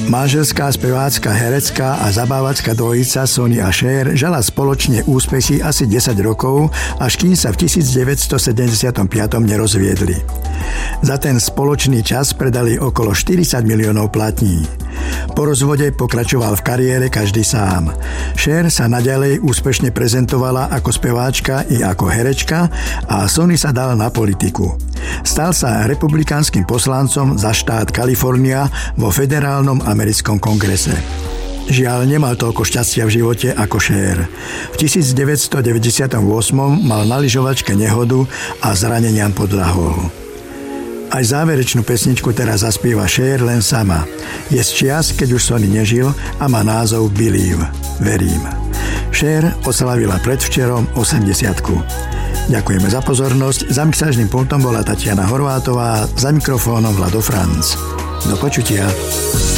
Manželská, spevácka, herecká a zabávacká dvojica Sonny a Cher žala spoločne úspechy asi 10 rokov, až kým sa v 1975 nerozviedli. Za ten spoločný čas predali okolo 40 miliónov platní. Po rozvode pokračoval v kariére každý sám. Cher sa naďalej úspešne prezentovala ako speváčka i ako herečka a Sonny sa dal na politiku. Stal sa republikánskym poslancom za štát Kalifornia vo federálnom americkom kongrese. Žiaľ, nemal toľko šťastia v živote ako Cher. V 1998 mal na lyžovačke nehodu a zraneniam podľahol. Aj záverečnú pesničku teraz zaspieva Cher len sama. Je z čias, keď už Sonny nežil a má názov Believe, verím. Cher oslavila predvčerom 80-ku. Ďakujeme za pozornosť. Za mixážnym pultom bola Tatiana Horvátová, za mikrofónom Vlado Franc. Do počutia.